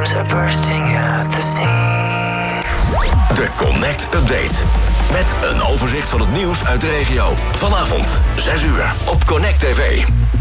Flames are bursting at the seams. De Connect Update. Met een overzicht van het nieuws uit de regio. Vanavond 6 uur op Connect TV.